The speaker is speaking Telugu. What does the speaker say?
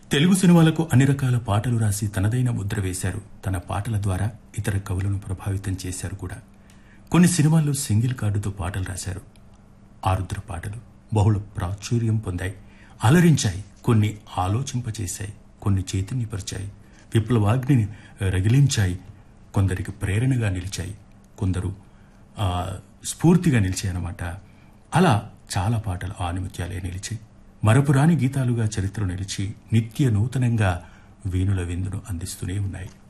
తెలుగు సినిమాలకు అన్ని రకాల పాటలు రాసి తనదైన ముద్ర వేశారు. తన పాటల ద్వారా ఇతర కవులను ప్రభావితం చేశారు కూడా. కొన్ని సినిమాల్లో సింగిల్ కార్డుతో పాటలు రాశారు. ఆరుద్ర పాటలు బహుళ ప్రాచుర్యం పొందాయి, అలరించాయి. కొన్ని ఆలోచింపచేశాయి, కొన్ని చైతన్యపరిచాయి, విప్లవాగ్నిని రగిలించాయి. కొందరికి ప్రేరణగా నిలిచాయి, కొందరు స్ఫూర్తిగా నిలిచాయన్నమాట. అలా చాలా పాటలు ఆనిముత్యాలే నిలిచి మరపురాని గీతాలుగా చరిత్ర నిలిచి నిత్య నూతనంగా వేణుల విందును అందిస్తూనే ఉన్నాయి.